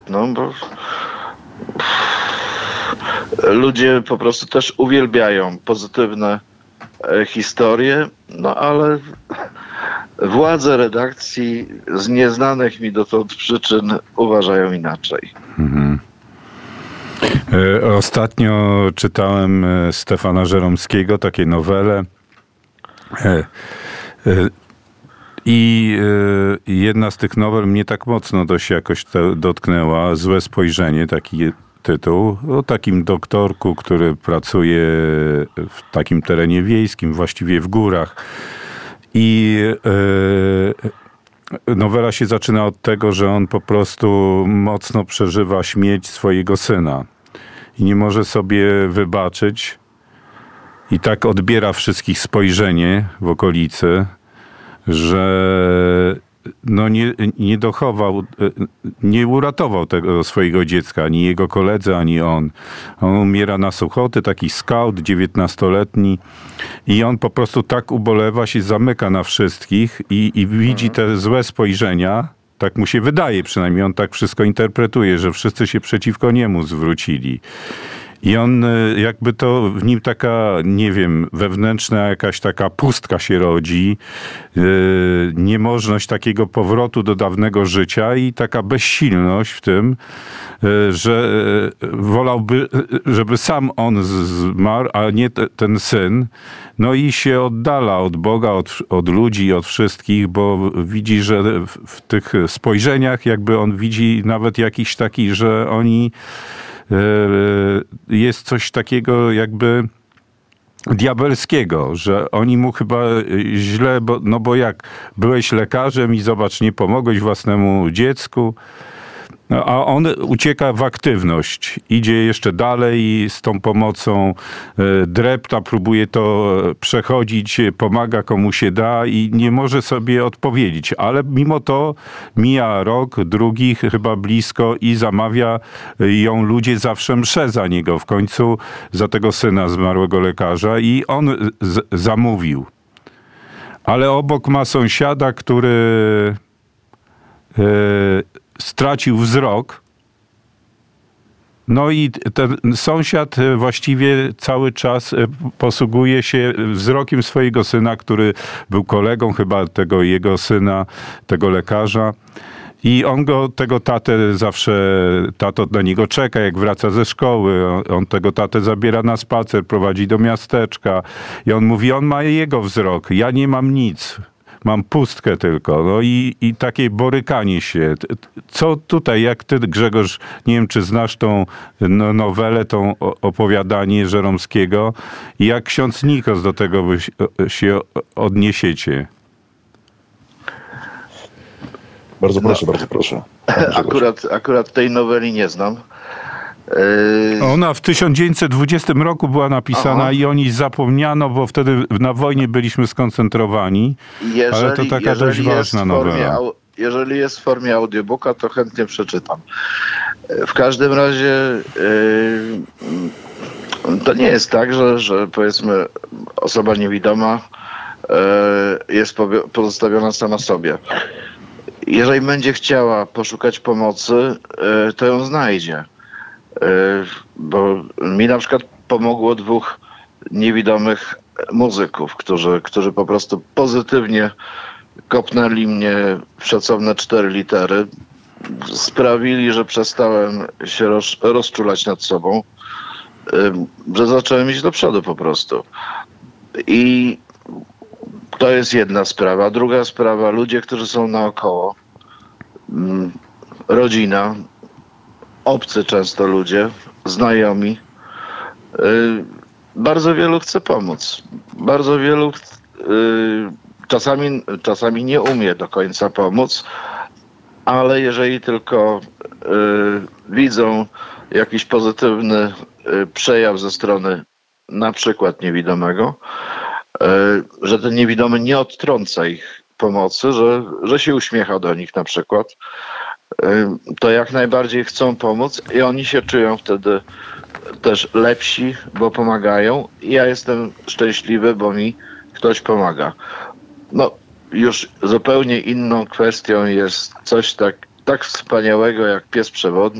No bo ludzie po prostu też uwielbiają pozytywne historie, no ale władze redakcji z nieznanych mi dotąd przyczyn uważają inaczej. Mhm. Ostatnio czytałem Stefana Żeromskiego, takie nowele. I jedna z tych nowel mnie tak mocno dość jakoś dotknęła. Złe spojrzenie, taki tytuł. O takim doktorku, który pracuje w takim terenie wiejskim, właściwie w górach. I nowela się zaczyna od tego, że on po prostu mocno przeżywa śmierć swojego syna. I nie może sobie wybaczyć. I tak odbiera wszystkich spojrzenie w okolicy, że no nie dochował, nie uratował tego swojego dziecka, ani jego koledzy, ani on. On umiera na suchoty, taki scout, 19-letni i on po prostu tak ubolewa, się zamyka na wszystkich i widzi te złe spojrzenia, tak mu się wydaje przynajmniej, on tak wszystko interpretuje, że wszyscy się przeciwko niemu zwrócili. I on jakby to w nim taka, nie wiem, wewnętrzna jakaś taka pustka się rodzi, niemożność takiego powrotu do dawnego życia i taka bezsilność w tym, że wolałby, żeby sam on zmarł, a nie ten syn. No i się oddala od Boga, od ludzi, od wszystkich, bo widzi, że w tych spojrzeniach jakby on widzi nawet jakiś taki, że oni jest coś takiego jakby diabelskiego, że oni mu chyba źle, bo jak byłeś lekarzem i zobacz, nie pomogłeś własnemu dziecku, a on ucieka w aktywność. Idzie jeszcze dalej z tą pomocą, drepta, próbuje to przechodzić, pomaga komu się da i nie może sobie odpowiedzieć. Ale mimo to mija rok, drugi chyba blisko i zamawia ją ludzie zawsze mszę za niego. W końcu za tego syna zmarłego lekarza i on zamówił. Ale obok ma sąsiada, który stracił wzrok. No i ten sąsiad właściwie cały czas posługuje się wzrokiem swojego syna, który był kolegą chyba tego jego syna, tego lekarza. I on tego tatę zawsze, tato na niego czeka, jak wraca ze szkoły. On tego tatę zabiera na spacer, prowadzi do miasteczka. I on mówi, on ma jego wzrok, ja nie mam nic. Mam pustkę tylko. No i takie borykanie się. Co tutaj, jak ty, Grzegorz, nie wiem, czy znasz tą nowelę, tą opowiadanie Żeromskiego i jak ksiądz Nikos do tego się odniesiecie? Bardzo proszę, bardzo proszę. Akurat tej noweli nie znam. Ona w 1920 roku była napisana i o niej zapomniano, bo wtedy na wojnie byliśmy skoncentrowani, ale to taka dość ważna nowela. Jeżeli jest w formie audiobooka, to chętnie przeczytam. W każdym razie to nie jest tak, że powiedzmy osoba niewidoma jest pozostawiona sama sobie. Jeżeli będzie chciała poszukać pomocy, to ją znajdzie. Bo mi na przykład pomogło 2 niewidomych muzyków, którzy po prostu pozytywnie kopnęli mnie w szacowne 4 litery. Sprawili, że przestałem się rozczulać nad sobą, że zacząłem iść do przodu po prostu. I to jest jedna sprawa. Druga sprawa, ludzie, którzy są naokoło, rodzina, obcy często ludzie, znajomi. Bardzo wielu chce pomóc. Bardzo wielu czasami nie umie do końca pomóc, ale jeżeli tylko widzą jakiś pozytywny przejaw ze strony na przykład niewidomego, że ten niewidomy nie odtrąca ich pomocy, że się uśmiecha do nich na przykład, to jak najbardziej chcą pomóc i oni się czują wtedy też lepsi, bo pomagają. I ja jestem szczęśliwy, bo mi ktoś pomaga. No, już zupełnie inną kwestią jest coś tak wspaniałego jak pies przewodnik.